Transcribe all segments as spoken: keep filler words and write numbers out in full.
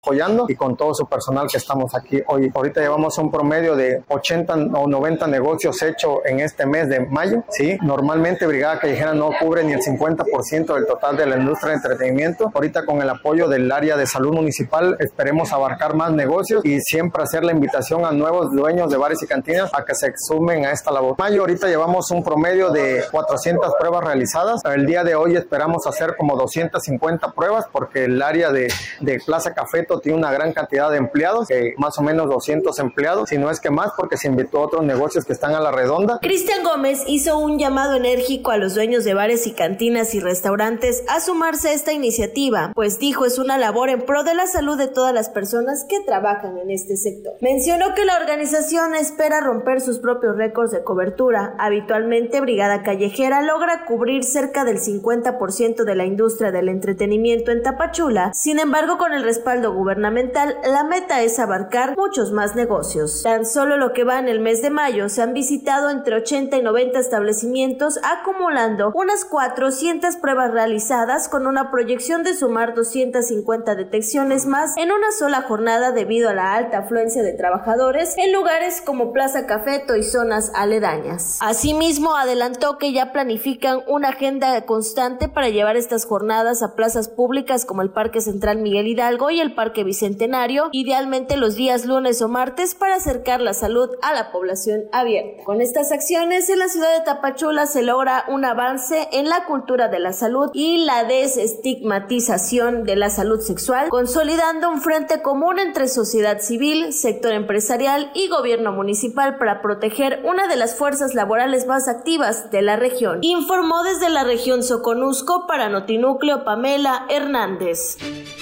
apoyando y con todo su personal que estamos aquí hoy. Ahorita llevamos un promedio de ochenta o noventa negocios hechos en este mes de mayo, ¿sí? Normalmente Brigada Callejera no cubre ni el cincuenta por ciento del total de la industria de entretenimiento. Ahorita con el apoyo del área de salud municipal esperemos abarcar más negocios y siempre hacer la invitación a nuevos dueños de bares y cantinas a que se sumen a esta labor. Mayo ahorita llevamos un promedio de cuatrocientas pruebas realizadas. El día de hoy esperamos hacer como doscientas cincuenta pruebas porque el área de, de Plaza Cafeto tiene una gran cantidad de empleados, eh, más o menos doscientos empleados, si no es que más, porque se invitó a otros negocios que están a la redonda. Cristian Gómez hizo un llamado enérgico a los dueños de bares y cantinas y restaurantes a sumarse a esta iniciativa, pues dijo es una labor en pro de la salud de todas las personas que trabajan en este sector. Mencionó que la organización espera romper sus propios récords de cobertura. Habitualmente Brigada Callejera logra cubrir cerca del cincuenta por ciento de la industria del entretenimiento en Tapachula. Sin embargo, con el respaldo gubernamental, la meta es abarcar muchos más negocios. Tan solo lo que va en el mes de mayo se han visitado entre ochenta y noventa establecimientos, acumulando unas cuatrocientas pruebas realizadas con una proyección de sumar doscientas cincuenta detecciones más en una sola jornada debido a la alta afluencia de trabajadores en lugares como Plaza Cafeto y zonas aledañas. Asimismo, adelantó que ya planifican una agenda constante para llevar estas jornadas a plazas públicas como el Parque Central Miguel Hidalgo y el Parque Bicentenario, idealmente los días lunes o martes para acercar la salud a la población abierta. Con estas acciones en la ciudad de Tapachula se logra un avance en la cultura de la salud y la desestigmatización de la salud sexual, consolidando un frente común entre sociedad civil, sector empresarial y gobierno municipal para proteger una de las fuerzas laborales más activas de la región. Informó desde la región Soconusco para Notinúcleo Pamela Hernández.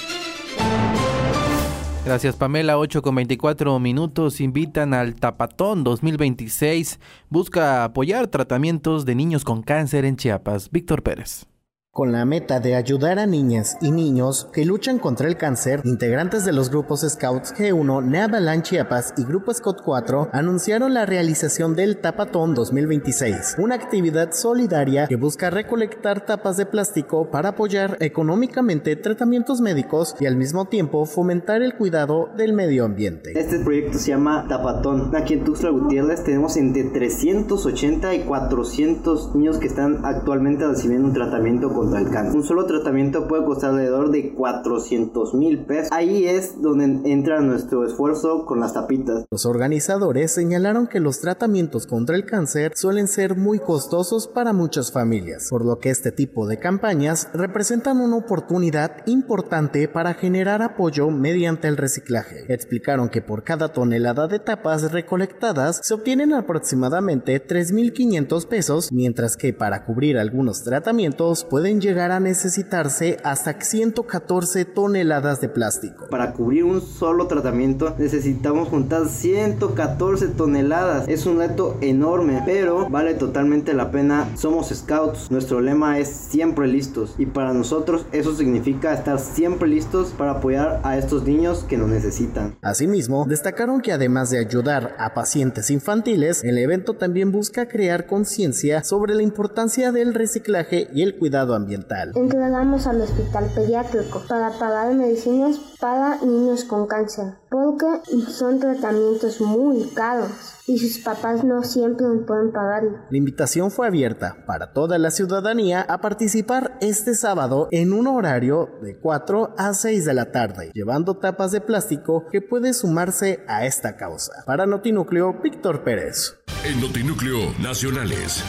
Gracias, Pamela. ocho con veinticuatro minutos. Invitan al Tapatón dos mil veintiséis. Busca apoyar tratamientos de niños con cáncer en Chiapas. Víctor Pérez. Con la meta de ayudar a niñas y niños que luchan contra el cáncer, integrantes de los grupos Scouts G uno, Neabalán Chiapas y Grupo Scout cuatro anunciaron la realización del Tapatón dos mil veintiséis, una actividad solidaria que busca recolectar tapas de plástico para apoyar económicamente tratamientos médicos y al mismo tiempo fomentar el cuidado del medio ambiente. Este proyecto se llama Tapatón. Aquí en Tuxtla Gutiérrez tenemos entre trescientos ochenta y cuatrocientos niños que están actualmente recibiendo un tratamiento contra el cáncer. Un solo tratamiento puede costar alrededor de cuatrocientos mil pesos. Ahí es donde entra nuestro esfuerzo con las tapitas. Los organizadores señalaron que los tratamientos contra el cáncer suelen ser muy costosos para muchas familias, por lo que este tipo de campañas representan una oportunidad importante para generar apoyo mediante el reciclaje. Explicaron que por cada tonelada de tapas recolectadas se obtienen aproximadamente tres mil quinientos pesos, mientras que para cubrir algunos tratamientos pueden llegar a necesitarse hasta ciento catorce toneladas de plástico. Para cubrir un solo tratamiento necesitamos juntar ciento catorce toneladas. Es un reto enorme, pero vale totalmente la pena. Somos Scouts, nuestro lema es siempre listos, y para nosotros eso significa estar siempre listos para apoyar a estos niños que nos necesitan. Asimismo, destacaron que además de ayudar a pacientes infantiles, el evento también busca crear conciencia sobre la importancia del reciclaje y el cuidado ambiental. Entregamos al hospital pediátrico para pagar medicinas para niños con cáncer, porque son tratamientos muy caros y sus papás no siempre pueden pagarlo. La invitación fue abierta para toda la ciudadanía a participar este sábado en un horario de cuatro a seis de la tarde, llevando tapas de plástico que puede sumarse a esta causa. Para Notinúcleo, Víctor Pérez. En Notinúcleo Nacionales.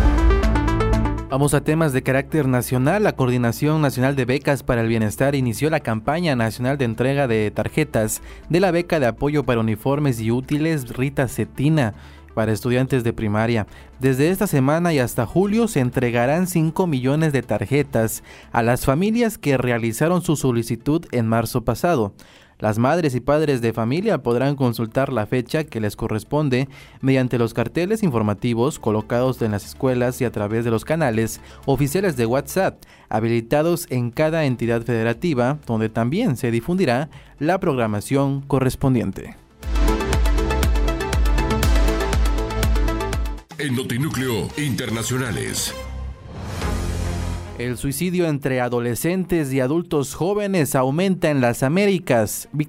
Vamos a temas de carácter nacional. La Coordinación Nacional de Becas para el Bienestar inició la campaña nacional de entrega de tarjetas de la beca de apoyo para uniformes y útiles Rita Cetina para estudiantes de primaria. Desde esta semana y hasta julio se entregarán cinco millones de tarjetas a las familias que realizaron su solicitud en marzo pasado. Las madres y padres de familia podrán consultar la fecha que les corresponde mediante los carteles informativos colocados en las escuelas y a través de los canales oficiales de WhatsApp habilitados en cada entidad federativa, donde también se difundirá la programación correspondiente. En Notinúcleo Internacionales. El suicidio entre adolescentes y adultos jóvenes aumenta en las Américas.